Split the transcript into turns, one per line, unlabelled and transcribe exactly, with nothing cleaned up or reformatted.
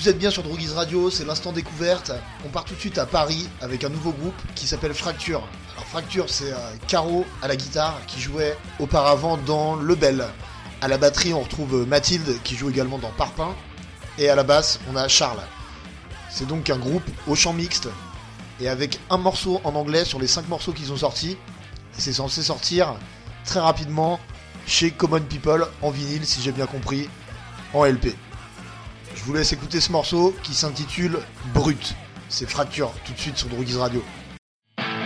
Vous êtes bien sur Droguise Radio, c'est l'instant découverte. On part tout de suite à Paris avec un nouveau groupe qui s'appelle Fracture. Alors Fracture, c'est euh, Caro à la guitare qui jouait auparavant dans Le Bel. À la batterie, on retrouve Mathilde qui joue également dans Parpaing. Et à la basse, on a Charles. C'est donc un groupe au chant mixte et avec un morceau en anglais sur les cinq morceaux qu'ils ont sortis. Et c'est censé sortir très rapidement chez Common People en vinyle, si j'ai bien compris, en L P. Je vous laisse écouter ce morceau qui s'intitule Brut. C'est Fracture, tout de suite sur Droguise Radio.